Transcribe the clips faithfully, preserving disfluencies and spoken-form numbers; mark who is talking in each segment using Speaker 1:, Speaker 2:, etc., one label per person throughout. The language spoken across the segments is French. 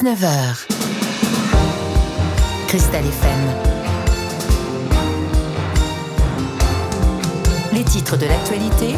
Speaker 1: dix-neuf heures. Cristal F M. Les titres de l'actualité.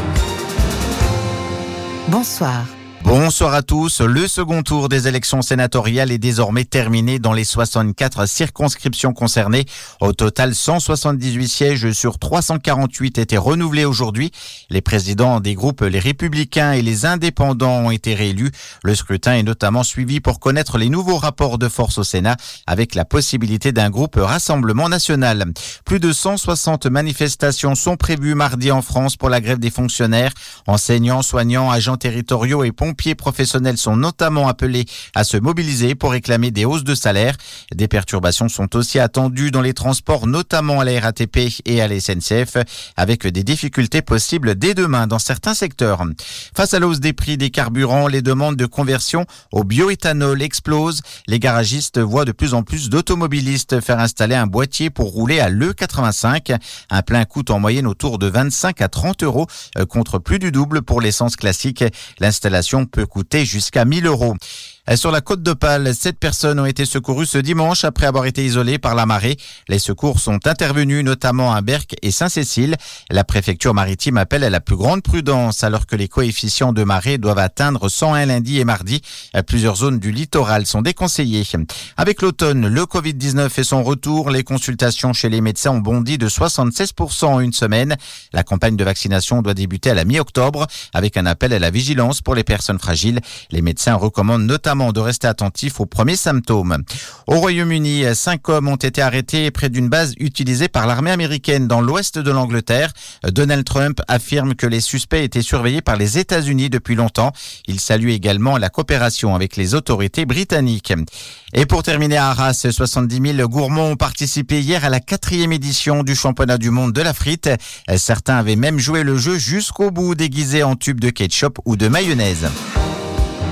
Speaker 1: Bonsoir.
Speaker 2: Bonsoir à tous. Le second tour des élections sénatoriales est désormais terminé dans les soixante-quatre circonscriptions concernées. Au total, cent soixante-dix-huit sièges sur trois cent quarante-huit étaient renouvelés aujourd'hui. Les présidents des groupes Les Républicains et les Indépendants ont été réélus. Le scrutin est notamment suivi pour connaître les nouveaux rapports de force au Sénat, avec la possibilité d'un groupe Rassemblement National. Plus de cent soixante manifestations sont prévues mardi en France pour la grève des fonctionnaires. Enseignants, soignants, agents territoriaux et pompiers professionnels sont notamment appelés à se mobiliser pour réclamer des hausses de salaire. Des perturbations sont aussi attendues dans les transports, notamment à la R A T P et à la S N C F, avec des difficultés possibles dès demain dans certains secteurs. Face à la hausse des prix des carburants, les demandes de conversion au bioéthanol explosent. Les garagistes voient de plus en plus d'automobilistes faire installer un boîtier pour rouler à l'E quatre-vingt-cinq. Un plein coûte en moyenne autour de vingt-cinq à trente euros, contre plus du double pour l'essence classique. L'installation peut coûter jusqu'à mille euros. Sur la côte d'Opale, sept personnes ont été secourues ce dimanche après avoir été isolées par la marée. Les secours sont intervenus notamment à Berck et Saint-Cécile. La préfecture maritime appelle à la plus grande prudence alors que les coefficients de marée doivent atteindre cent un lundi et mardi. Plusieurs zones du littoral sont déconseillées. Avec l'automne, le covid dix-neuf et son retour, les consultations chez les médecins ont bondi de soixante-seize pour cent en une semaine. La campagne de vaccination doit débuter à la mi-octobre avec un appel à la vigilance pour les personnes fragiles. Les médecins recommandent notamment de rester attentifs aux premiers symptômes. Au Royaume-Uni, cinq hommes ont été arrêtés près d'une base utilisée par l'armée américaine dans l'ouest de l'Angleterre. Donald Trump affirme que les suspects étaient surveillés par les États-Unis depuis longtemps. Il salue également la coopération avec les autorités britanniques. Et pour terminer à Arras, soixante-dix mille gourmands ont participé hier à la quatrième édition du championnat du monde de la frite. Certains avaient même joué le jeu jusqu'au bout, déguisés en tubes de ketchup ou de mayonnaise.